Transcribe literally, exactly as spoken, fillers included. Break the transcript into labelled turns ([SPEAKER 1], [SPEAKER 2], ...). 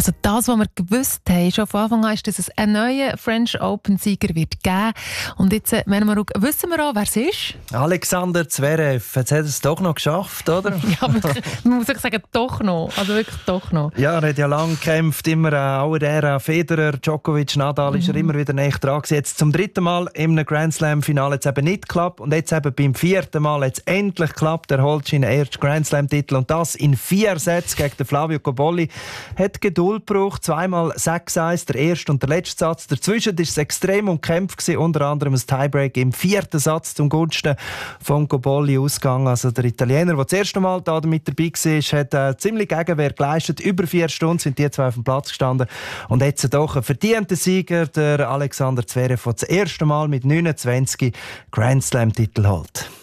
[SPEAKER 1] Also das, was wir gewusst haben, schon von Anfang an, ist, dass es einen neuen French Open-Sieger wird geben. Und jetzt äh, wissen wir auch, wer es ist.
[SPEAKER 2] Alexander Zverev, jetzt hat er es doch noch geschafft, oder?
[SPEAKER 1] Ja, wirklich, man muss wirklich sagen, doch noch. Also wirklich doch noch.
[SPEAKER 2] Ja, er hat ja lange gekämpft, immer aller Ära. Federer, Djokovic, Nadal, mhm. ist er immer wieder näher dran gewesen. Jetzt zum dritten Mal im Grand Slam-Finale jetzt eben nicht geklappt. Und jetzt eben beim vierten Mal jetzt endlich geklappt. Er holt seinen ersten Grand Slam-Titel. Und das in vier Sätzen gegen den Flavio Cobolli. Hat Geduld gebraucht, zweimal sechs eins, der erste und der letzte Satz. Dazwischen war es extrem umkämpft gewesen, unter anderem ein Tiebreak im vierten Satz zum Gunsten von Cobolli ausgegangen. Also der Italiener, der das erste Mal da mit dabei war, hat äh, ziemlich Gegenwehr geleistet. Über vier Stunden sind die zwei auf dem Platz gestanden. Und jetzt doch ein verdienter Sieger, der Alexander Zverev, der das erste Mal mit neunundzwanzig Grand Slam-Titel holt.